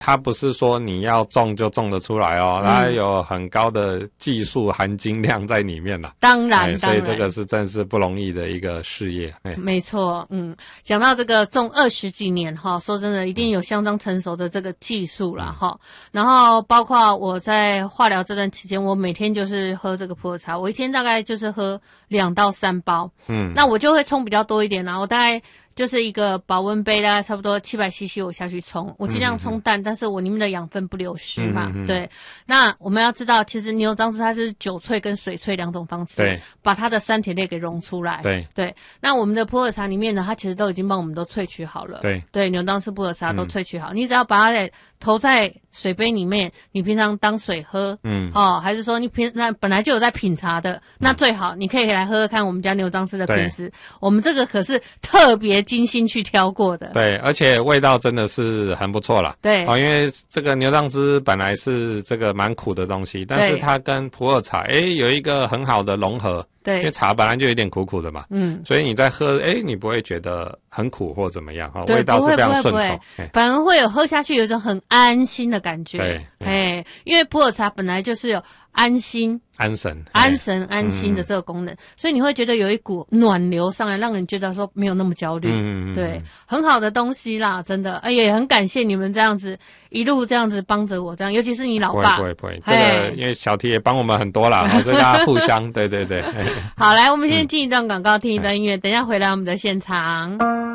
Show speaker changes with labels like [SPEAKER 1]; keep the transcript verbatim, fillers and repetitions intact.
[SPEAKER 1] 它不是说你要种就种得出来哦，
[SPEAKER 2] 嗯、
[SPEAKER 1] 它有很高的技术含金量在里面啦。
[SPEAKER 2] 当然，
[SPEAKER 1] 所以这个是真是不容易的一个事业。
[SPEAKER 2] 没错，嗯，讲到这个种二十几年哈，说真的，一定有相当成熟的这个技术啦哈、嗯。然后包括我在化疗这段期间，我每天就是喝这个普洱茶，我一天大概就是喝两到三包，嗯，那我就会冲比较多一点啦，我大概。就是一个保温杯，大概差不多七百 C C 我下去冲，我尽量冲淡、嗯，但是我里面的养分不流失嘛。嗯、对，那我们要知道，其实牛樟芝它是酒萃跟水萃两种方式，
[SPEAKER 1] 对，
[SPEAKER 2] 把它的三铁类给溶出来。
[SPEAKER 1] 对
[SPEAKER 2] 对，那我们的普洱茶里面呢，它其实都已经帮我们都萃取好了。
[SPEAKER 1] 对
[SPEAKER 2] 对，牛樟芝普洱茶都萃取好，嗯、你只要把它给投在水杯里面，你平常当水喝，嗯，哦，还是说你平那本来就有在品茶的，那最好你可以来喝喝看我们家牛樟芝的品质，我们这个可是特别精心去挑过的。
[SPEAKER 1] 对，而且味道真的是很不错啦。
[SPEAKER 2] 对，
[SPEAKER 1] 哦，因为这个牛樟芝本来是这个蛮苦的东西，但是它跟普洱茶诶有一个很好的融合。
[SPEAKER 2] 对，
[SPEAKER 1] 因为茶本来就有点苦苦的嘛，嗯，所以你在喝，诶，你不会觉得很苦或怎么样哈，味道是非常顺口，
[SPEAKER 2] 反而会有喝下去有一种很安心的感觉。
[SPEAKER 1] 对，
[SPEAKER 2] 哎，因为普洱茶本来就是有安心、
[SPEAKER 1] 安神、
[SPEAKER 2] 安神、安心的这个功能，嗯、所以你会觉得有一股暖流上来，让人觉得说没有那么焦虑。嗯嗯，对，很好的东西啦，真的，哎，也很感谢你们这样子一路这样子帮着我，这样，尤其是你老爸，
[SPEAKER 1] 不会不会，这个因为小T也帮我们很多啦，所以大家互相，对对对。
[SPEAKER 2] 好，来，我们先进一段广告，听一段音乐，嗯、等一下回来我们的现场。